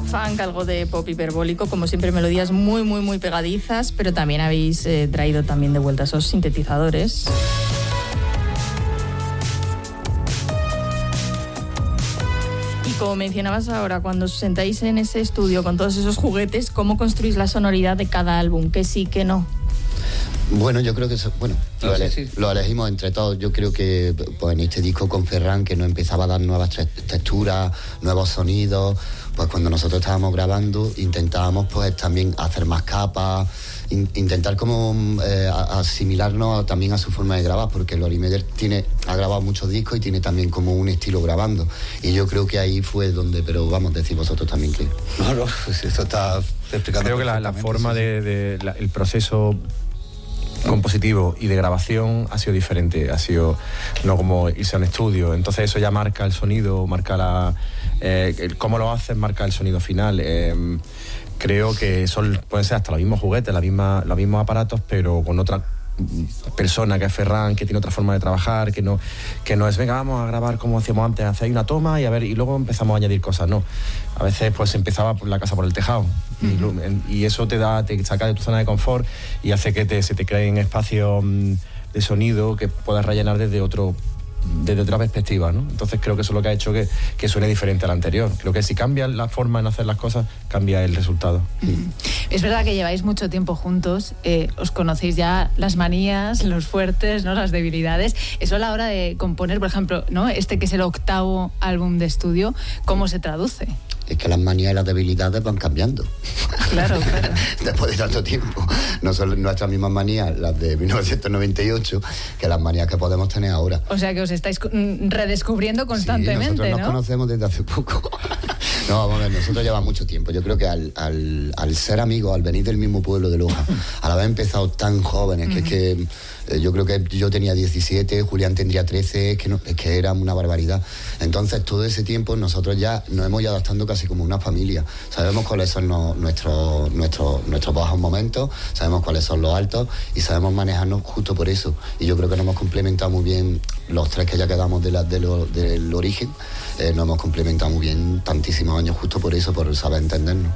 Funk, algo de pop hiperbólico, como siempre melodías muy, muy, muy pegadizas, pero también habéis traído también de vuelta esos sintetizadores. Y como mencionabas ahora, cuando os sentáis en ese estudio con todos esos juguetes, ¿cómo construís la sonoridad de cada álbum? ¿Qué sí, qué no? Bueno, yo creo que lo elegimos entre todos. Yo creo que pues, en este disco con Ferran, que nos empezaba a dar nuevas texturas, nuevos sonidos, pues cuando nosotros estábamos grabando intentábamos pues también hacer más capas, intentar como asimilarnos también a su forma de grabar, porque Lori Meyer ha grabado muchos discos y tiene también como un estilo grabando, y yo creo que ahí fue donde, pero vamos, decir vosotros también que... No, pues esto está explicando. Creo que la forma sí. El proceso compositivo y de grabación ha sido diferente, ha sido no como irse a un estudio, entonces eso ya marca el sonido, marca cómo lo haces, marca el sonido final. Creo que pueden ser hasta los mismos juguetes, los mismos aparatos, pero con otra persona, que es Ferran, que tiene otra forma de trabajar, que no es venga, vamos a grabar como hacíamos antes, hacer una toma y a ver, y luego empezamos a añadir cosas. No, a veces pues empezaba por la casa por el tejado. Y eso te saca de tu zona de confort y hace que se te creen espacios de sonido que puedas rellenar desde otra perspectiva, ¿no? Entonces creo que eso es lo que ha hecho que suene diferente al anterior. Creo que si cambia la forma en hacer las cosas, cambia el resultado. Es verdad que lleváis mucho tiempo juntos, os conocéis ya las manías, los fuertes, ¿no? Las debilidades. Eso a la hora de componer, por ejemplo, ¿no? Este que es el 8º álbum de estudio, ¿cómo se traduce? Es que las manías y las debilidades van cambiando. Claro. Después de tanto tiempo. No son nuestras mismas manías, las de 1998, que las manías que podemos tener ahora. O sea que os estáis redescubriendo constantemente, nosotros ¿no? Nos conocemos desde hace poco. No, vamos a ver, nosotros llevamos mucho tiempo. Yo creo que al ser amigos, al venir del mismo pueblo de Loja, al haber empezado tan jóvenes, que es que yo creo que yo tenía 17, Julián tendría 13, es que era una barbaridad. Entonces, todo ese tiempo nosotros ya nos hemos ido adaptando casi como una familia. Sabemos cuáles son nuestros bajos momentos, sabemos cuáles son los altos y sabemos manejarnos justo por eso. Y yo creo que nos hemos complementado muy bien, los tres que ya quedamos del origen, nos hemos complementado muy bien tantísimos años justo por eso, por saber entendernos.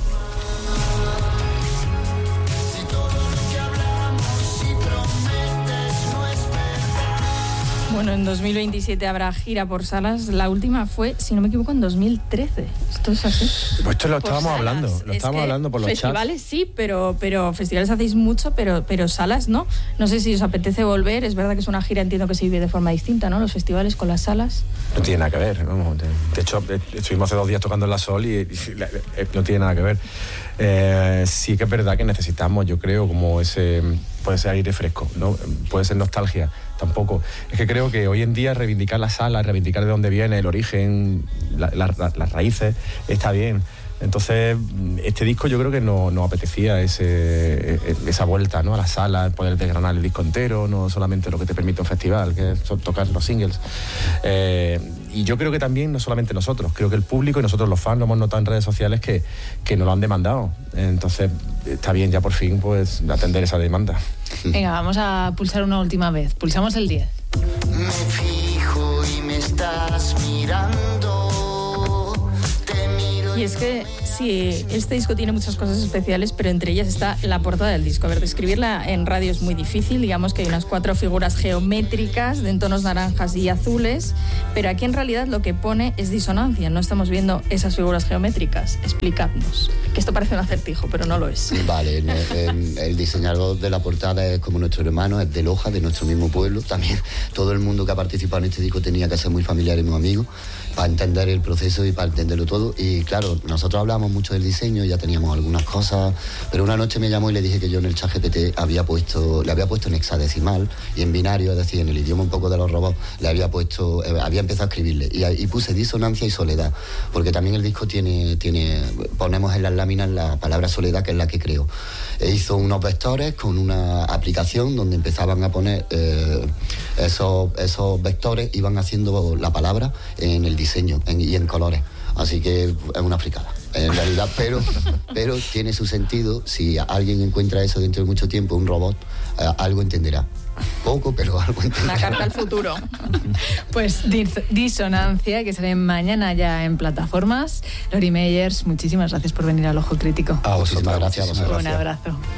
Bueno, en 2027 habrá gira por salas. La última fue, si no me equivoco, en 2013. ¿Esto es así? Pues esto lo estábamos hablando por los chats. Festivales sí, pero festivales hacéis mucho, pero salas no. No sé si os apetece volver. Es verdad que es una gira, entiendo que se vive de forma distinta, ¿no? Los festivales con las salas. No tiene nada que ver, vamos. De hecho, estuvimos hace 2 días tocando en la Sol y no tiene nada que ver. Sí que es verdad que necesitamos, yo creo, como ese... Puede ser aire fresco, ¿no? Puede ser nostalgia, tampoco. Es que creo que hoy en día reivindicar la sala, reivindicar de dónde viene, el origen, las raíces, está bien. Entonces, este disco yo creo que nos apetecía esa vuelta, ¿no? A la sala, poder desgranar el disco entero, no solamente lo que te permite un festival, que es tocar los singles. Y yo creo que también, no solamente nosotros, creo que el público y nosotros los fans lo hemos notado en redes sociales que nos lo han demandado. Entonces, está bien ya por fin pues atender esa demanda. Venga, vamos a pulsar una última vez. Pulsamos el 10. Me fijo y me estás mirando. Y es que sí, este disco tiene muchas cosas especiales, pero entre ellas está la portada del disco. A ver, describirla en radio es muy difícil. Digamos que hay unas 4 figuras geométricas en tonos naranjas y azules, pero aquí en realidad lo que pone es disonancia. No estamos viendo esas figuras geométricas. Explicadnos. Que esto parece un acertijo, pero no lo es. Vale, el diseñador de la portada es como nuestro hermano, es de Loja, de nuestro mismo pueblo. También todo el mundo que ha participado en este disco tenía que ser muy familiar y muy amigo para entender el proceso y para entenderlo todo. Y claro, nosotros hablamos mucho del diseño, ya teníamos algunas cosas, pero una noche me llamó y le dije que yo en el ChatGPT le había puesto en hexadecimal y en binario, es decir, en el idioma un poco de los robots, había empezado a escribirle y puse disonancia y soledad, porque también el disco ponemos en las láminas la palabra soledad, que es la que creo. Hizo unos vectores con una aplicación donde empezaban a poner esos vectores, iban haciendo la palabra en el diseño y en colores. Así que es una fricada, en realidad, pero tiene su sentido. Si alguien encuentra eso dentro de mucho tiempo, un robot, algo entenderá. Poco, pero algo entendí. Una carta al futuro. Pues Disonancia, que sale mañana ya en plataformas. Lori Meyers, muchísimas gracias por venir al Ojo Crítico. A vosotros, Muchísimas gracias a vosotros. Un abrazo.